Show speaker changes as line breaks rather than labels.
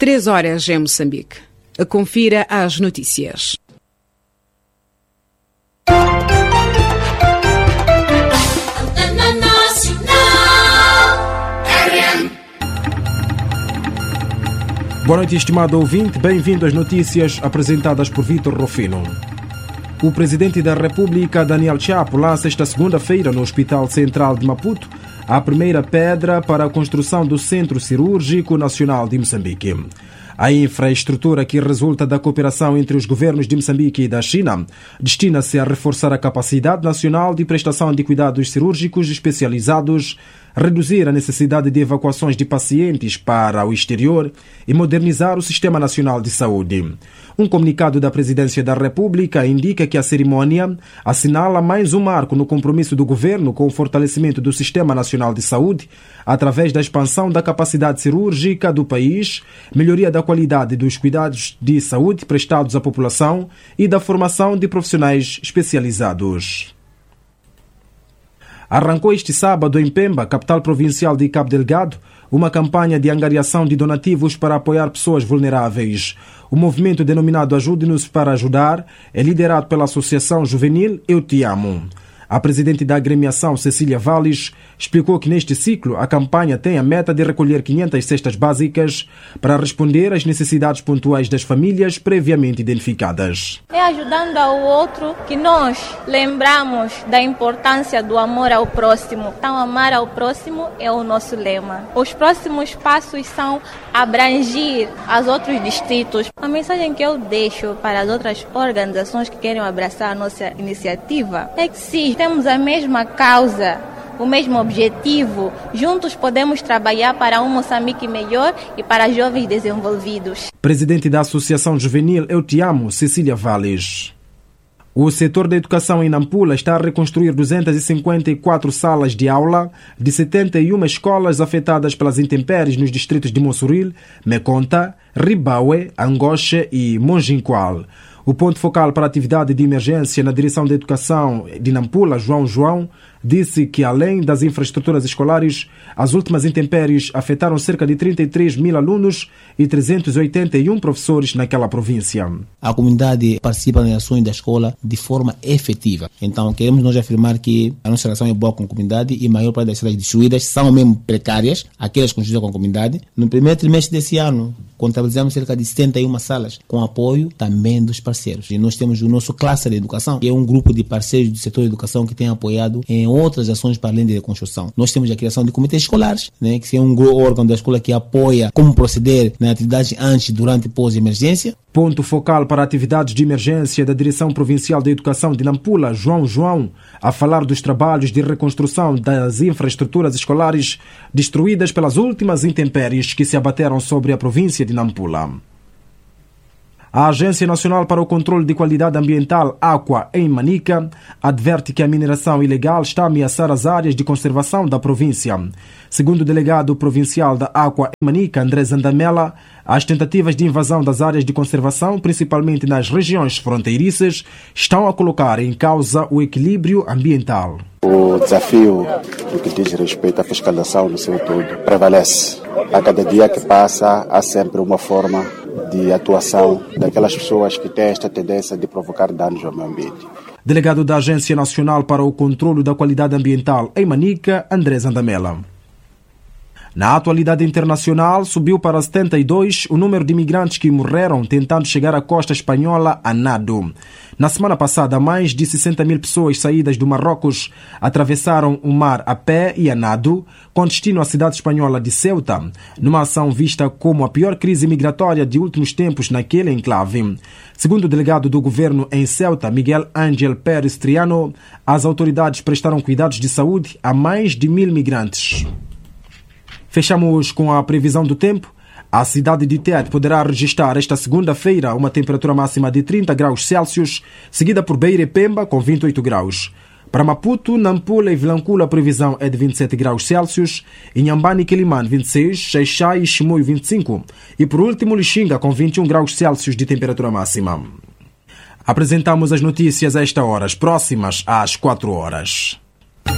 3 horas em Moçambique. Confira as notícias.
Boa noite, estimado ouvinte. Bem-vindo às notícias apresentadas por Vítor Rufino. O presidente da República, Daniel Chapo, lança esta segunda-feira no Hospital Central de Maputo a primeira pedra para a construção do Centro Cirúrgico Nacional de Moçambique. A infraestrutura que resulta da cooperação entre os governos de Moçambique e da China destina-se a reforçar a capacidade nacional de prestação de cuidados cirúrgicos especializados, reduzir a necessidade de evacuações de pacientes para o exterior e modernizar o Sistema Nacional de Saúde. Um comunicado da Presidência da República indica que a cerimônia assinala mais um marco no compromisso do governo com o fortalecimento do Sistema Nacional de Saúde através da expansão da capacidade cirúrgica do país, melhoria da qualidade dos cuidados de saúde prestados à população e da formação de profissionais especializados. Arrancou este sábado em Pemba, capital provincial de Cabo Delgado, uma campanha de angariação de donativos para apoiar pessoas vulneráveis. O movimento denominado Ajude-nos para Ajudar é liderado pela Associação Juvenil Eu Te Amo. A presidente da agremiação, Cecília Valles, explicou que neste ciclo a campanha tem a meta de recolher 500 cestas básicas para responder às necessidades pontuais das famílias previamente identificadas.
É ajudando ao outro que nós lembramos da importância do amor ao próximo. Então, amar ao próximo é o nosso lema. Os próximos passos são abranger os outros distritos. A mensagem que eu deixo para as outras organizações que querem abraçar a nossa iniciativa é que sim, temos a mesma causa, o mesmo objetivo, juntos podemos trabalhar para um Moçambique melhor e para jovens desenvolvidos.
Presidente da Associação Juvenil Eu Te Amo, Cecília Valles. O setor da educação em Nampula está a reconstruir 254 salas de aula de 71 escolas afetadas pelas intempéries nos distritos de Mossoril, Meconta, Ribaue, Angoche e Monjinqual. O ponto focal para a atividade de emergência na Direção da Educação de Nampula, João, disse que, além das infraestruturas escolares, as últimas intempéries afetaram cerca de 33 mil alunos e 381 professores naquela província.
A comunidade participa nas ações da escola de forma efetiva. Então, queremos nós afirmar que a nossa relação é boa com a comunidade e a maior parte das salas destruídas são mesmo precárias, aquelas construídas com a comunidade. No primeiro trimestre desse ano, contabilizamos cerca de 71 salas, com apoio também dos parceiros. E nós temos o nosso Classe de Educação, que é um grupo de parceiros do setor de educação que tem apoiado em outras ações para além da reconstrução. Nós temos a criação de comitês escolares, que é um órgão da escola que apoia como proceder na atividade antes, durante e pós-emergência.
Ponto focal para atividades de emergência da Direção Provincial da Educação de Nampula, João, a falar dos trabalhos de reconstrução das infraestruturas escolares destruídas pelas últimas intempéries que se abateram sobre a província de Nampula. A Agência Nacional para o Controlo de Qualidade Ambiental, AQUA, em Manica, adverte que a mineração ilegal está a ameaçar as áreas de conservação da província. Segundo o delegado provincial da AQUA em Manica, André Zandamela, as tentativas de invasão das áreas de conservação, principalmente nas regiões fronteiriças, estão a colocar em causa o equilíbrio ambiental.
O desafio no que diz respeito à fiscalização no seu todo prevalece. A cada dia que passa, há sempre uma forma de atuação daquelas pessoas que têm esta tendência de provocar danos ao meio ambiente.
Delegado da Agência Nacional para o Controlo da Qualidade Ambiental em Manica, André Zandamela. Na atualidade internacional, subiu para 72 o número de imigrantes que morreram tentando chegar à costa espanhola a nado. Na semana passada, mais de 60 mil pessoas saídas do Marrocos atravessaram o mar a pé e a nado, com destino à cidade espanhola de Ceuta, numa ação vista como a pior crise migratória de últimos tempos naquele enclave. Segundo o delegado do governo em Ceuta, Miguel Ángel Pérez Triano, as autoridades prestaram cuidados de saúde a mais de 1.000 migrantes. Fechamos com a previsão do tempo. A cidade de Tete poderá registrar esta segunda-feira uma temperatura máxima de 30 graus Celsius, seguida por Beira e Pemba com 28 graus. Para Maputo, Nampula e Vilankula a previsão é de 27 graus Celsius, Inhambane e Quilimane 26, Xaixai e Chimoio 25 e por último Lixinga com 21 graus Celsius de temperatura máxima. Apresentamos as notícias a esta hora, as próximas às 4 horas.